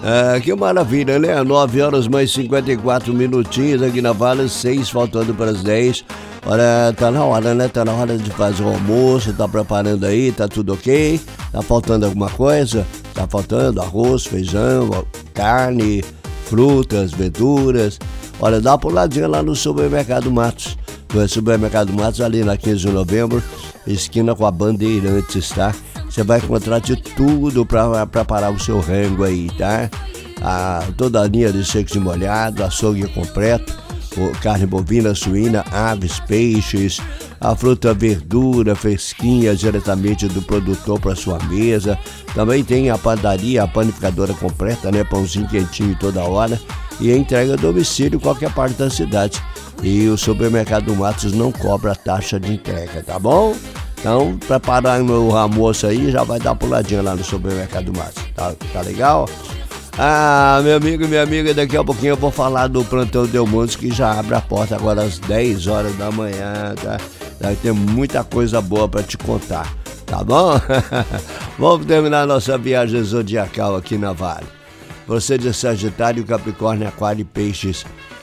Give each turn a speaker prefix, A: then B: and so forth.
A: Que maravilha, né? 9 horas mais 54 minutinhos aqui na Vale, 6 faltando para as 10. Olha, tá na hora, né? Tá na hora de fazer o almoço, tá preparando aí, tá tudo ok? Tá faltando alguma coisa? Tá faltando arroz, feijão, carne, frutas, verduras. Olha, dá uma puladinha lá no Supermercado Matos. No Supermercado Matos, ali na 15 de novembro, esquina com a Bandeirantes, tá? Você vai encontrar de tudo para preparar o seu rango aí, tá? Toda a linha de secos e molhado, açougue completo, carne bovina, suína, aves, peixes, a fruta, verdura, fresquinha diretamente do produtor para sua mesa. Também tem a padaria, a panificadora completa, né? Pãozinho quentinho toda hora. E a entrega a domicílio em qualquer parte da cidade. E o Supermercado Matos não cobra taxa de entrega, tá bom? Então, preparando o almoço aí, já vai dar uma puladinha lá no Supermercado Matos. Tá legal? Meu amigo e minha amiga, daqui a pouquinho eu vou falar do Plantão Delmonte, que já abre a porta agora às 10 horas da manhã, tá? Vai ter muita coisa boa pra te contar, tá bom? Vamos terminar nossa viagem zodiacal aqui na Vale. Você de Sagitário, Capricórnio, Aquário e Peixes,